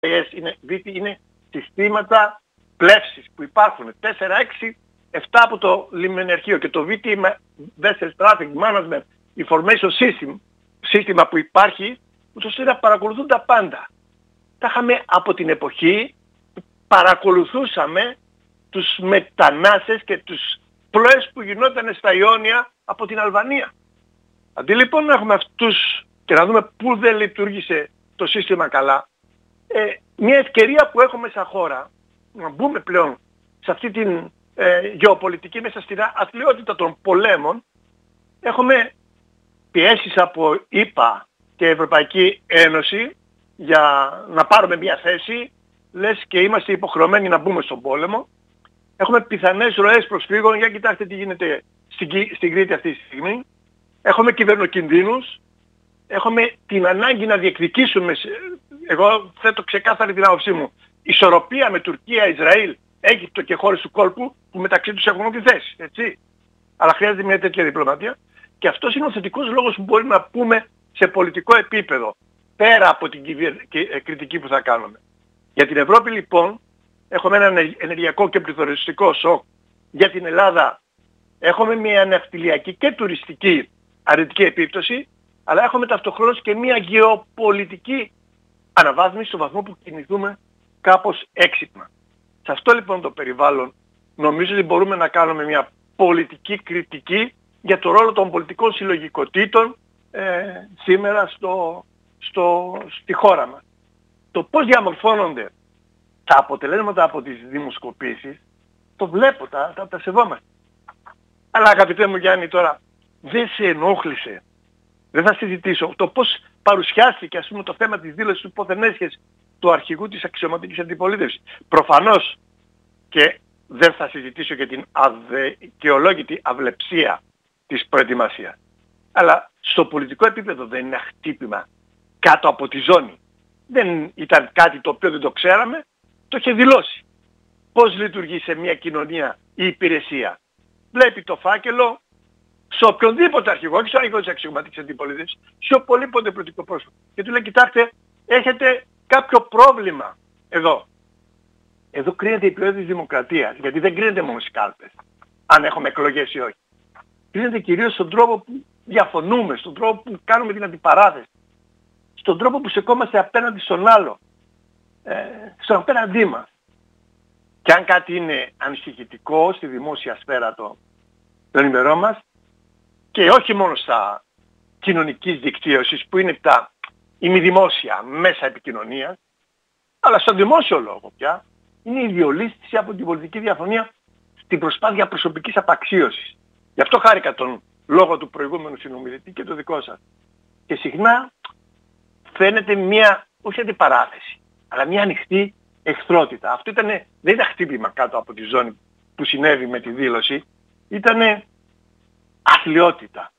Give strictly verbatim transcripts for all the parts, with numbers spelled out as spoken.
είναι, είναι συστήματα πλεύσης που υπάρχουν. τέσσερα, έξι, επτά από το λιμενεργείο και το βι τι Vessel Traffic Management Information System, σύστημα που υπάρχει, ούτως ώστε να παρακολουθούν τα πάντα. Τα είχαμε από την εποχή που παρακολουθούσαμε τους μετανάστες και τους πλοίες που γινόταν στα Ιόνια από την Αλβανία. Αντί λοιπόν να έχουμε αυτούς και να δούμε πού δεν λειτουργήσε το σύστημα καλά, ε, μια ευκαιρία που έχουμε σαν χώρα να μπούμε πλέον σε αυτή την ε, γεωπολιτική μέσα στην αθλειότητα των πολέμων, έχουμε πιέσεις από ΗΠΑ και Ευρωπαϊκή Ένωση για να πάρουμε μια θέση, λες και είμαστε υποχρεωμένοι να μπούμε στον πόλεμο. Έχουμε πιθανές ροές προσφύγων, για κοιτάξτε τι γίνεται στην, στην Κρήτη αυτή τη στιγμή. Έχουμε κυβερνοκινδύνους, έχουμε την ανάγκη να διεκδικήσουμε, εγώ θέτω ξεκάθαρη την άποψή μου, ισορροπία με Τουρκία, Ισραήλ, Αίγυπτο και χώρες του κόλπου που μεταξύ τους έχουν τη θέση, έτσι. Αλλά χρειάζεται μια τέτοια διπλωματία και αυτός είναι ο θετικός λόγος που μπορεί να πούμε σε πολιτικό επίπεδο, πέρα από την κριτική που θα κάνουμε. Για την Ευρώπη λοιπόν έχουμε ένα ενεργειακό και πληθωριστικό σοκ. Για την Ελλάδα έχουμε μια ναυτιλιακή και τουριστική αρνητική επίπτωση, αλλά έχουμε ταυτοχρόνως και μια γεωπολιτική αναβάθμιση στο βαθμό που κινηθούμε κάπως έξυπνα. Σε αυτό λοιπόν το περιβάλλον νομίζω ότι μπορούμε να κάνουμε μια πολιτική κριτική για το ρόλο των πολιτικών συλλογικοτήτων ε, σήμερα στο, στο, στη χώρα μας. Το πώς διαμορφώνονται τα αποτελέσματα από τις δημοσκοπήσεις το βλέπω, τα, τα, τα σεβόμαστε. Αλλά αγαπητέ μου Γιάννη, τώρα δεν σε ενόχλησε, δεν θα συζητήσω το πώς παρουσιάστηκε ας πούμε το θέμα της δήλωσης του πόθεν έσχες του αρχηγού της αξιωματικής αντιπολίτευσης. Προφανώς και δεν θα συζητήσω για την αδικαιολόγητη αυλεψία της προετοιμασίας. Αλλά στο πολιτικό επίπεδο δεν είναι ένα χτύπημα κάτω από τη ζώνη. Δεν ήταν κάτι το οποίο δεν το ξέραμε, το είχε δηλώσει. Πώς λειτουργεί σε μια κοινωνία η υπηρεσία. Βλέπει το φάκελο σε οποιονδήποτε αρχηγό, όχι στο αρχηγό της αξιωματικής αντιπολίτευσης, σε οποιονδήποτε πολιτικό πρόσωπο. Και του λέει, κοιτάξτε, έχετε κάποιο πρόβλημα εδώ. Εδώ κρίνεται η ποιότητα της δημοκρατίας, γιατί δεν κρίνεται μόνο στις κάλπες, αν έχουμε εκλογές ή όχι. Κρίνεται κυρίως στον τρόπο που διαφωνούμε, στον τρόπο που κάνουμε την αντιπαράθεση, στον τρόπο που σηκώμαστε απέναντι στον άλλο, ε, στον απέναντί μας. Και αν κάτι είναι ανησυχητικό στη δημόσια σφαίρα των, των ημερών μας, και όχι μόνο στα κοινωνικής δικτύωσης που είναι τα ημιδημόσια μέσα επικοινωνίας, αλλά στον δημόσιο λόγο πια, είναι η διολίσθηση από την πολιτική διαφωνία στην προσπάθεια προσωπικής απαξίωσης. Γι' αυτό χάρηκα τον λόγο του προηγούμενου συνομιλητή και το δικό σας. Και συχνά φαίνεται μια, όχι αντιπαράθεση, αλλά μια ανοιχτή εχθρότητα. Αυτό ήτανε, δεν ήταν χτύπημα κάτω από τη ζώνη που συνέβη με τη δήλωση, ήτανε αθλιότητα.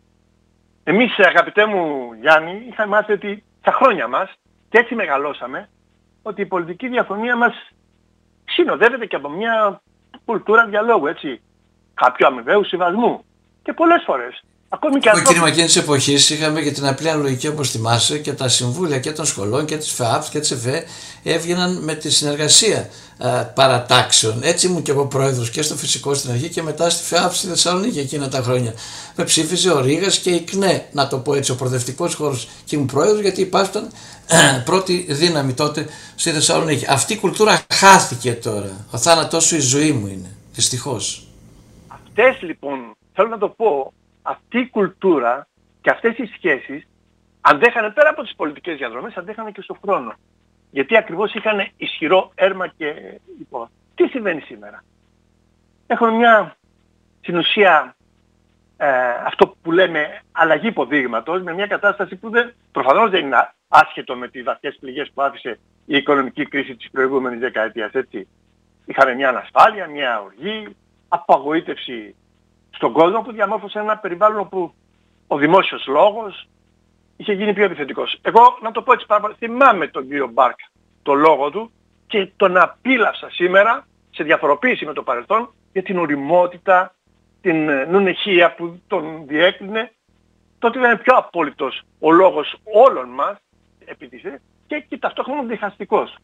Εμείς αγαπητέ μου Γιάννη είχαμε μάθει ότι στα χρόνια μας, και έτσι μεγαλώσαμε, ότι η πολιτική διαφωνία μας συνοδεύεται και από μια κουλτούρα διαλόγου, έτσι, κάποιου αμοιβαίου συμβασμού. Και πολλές φορές. Ακόμη και αυτό. Κύριε εκείνης εποχής είχαμε και την απλή αναλογική, όπως θυμάσαι, και τα συμβούλια και των σχολών και της ΦΕΑΠ και της ΕΦΕ έβγαιναν με τη συνεργασία α, παρατάξεων. Έτσι ήμουν και εγώ πρόεδρος και στο φυσικό στην αρχή και μετά στη ΦΕΑΠ στη Θεσσαλονίκη εκείνα τα χρόνια. Με ψήφιζε ο Ρήγας και η ΚΝΕ, να το πω έτσι, ο προοδευτικός χώρος, και ήμουν πρόεδρος γιατί υπάρχουν πρώτη δύναμη τότε στη Θεσσαλονίκη. Αυτή η κουλτούρα χάθηκε τώρα. Ο θάνατός σου η ζωή μου είναι. Δυστυχώς. Αυτές λοιπόν, θέλω να το πω, αυτή η κουλτούρα και αυτές οι σχέσεις αντέχανε πέρα από τις πολιτικές διαδρομές, αντέχανε και στον χρόνο. Γιατί ακριβώς είχαν ισχυρό έρμα και υπό. Τι συμβαίνει σήμερα? Έχουμε μια, στην ουσία, ε, αυτό που λέμε αλλαγή υποδείγματος, με μια κατάσταση που δεν, προφανώς δεν είναι άσχετο με τις βαθιές πληγές που άφησε η οικονομική κρίση της προηγούμενης δεκαετίας, έτσι. Είχαμε μια ανασφάλεια, μια οργή, απογοήτευση στον κόσμο που διαμόρφωσε ένα περιβάλλον όπου ο δημόσιος λόγος είχε γίνει πιο επιθετικός. Εγώ, να το πω έτσι πάρα πολύ, θυμάμαι τον κύριο Μπάρκα, το λόγο του και τον απίλαυσα σήμερα σε διαφοροποίηση με το παρελθόν για την ωριμότητα, την νουνεχία που τον διέκρινε. Τότε ήταν πιο απόλυτος ο λόγος όλων μας επί της, και, και ταυτόχρονα διχαστικός.